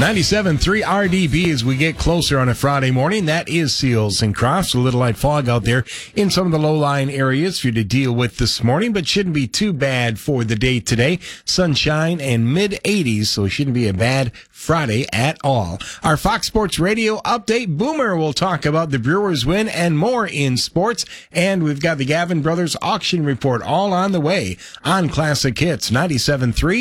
97.3 RDB as we get closer on a Friday morning. That is Seals and Crofts. A little light fog out there in some of the low-lying areas for you to deal with this morning, but shouldn't be too bad for the day today. Sunshine and mid-80s, so it shouldn't be a bad Friday at all. Our Fox Sports Radio update. Boomer will talk about the Brewers win and more in sports. And we've got the Gavin Brothers auction report all on the way on Classic Hits 97.3